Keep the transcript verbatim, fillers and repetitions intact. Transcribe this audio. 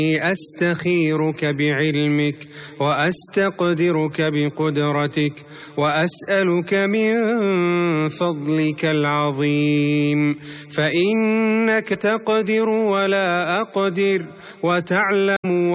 أستخيرك بعلمك وأستقدرك بقدرتك وأسألك من فضلك العظيم، فإنك تقدر ولا أقدر وتعلم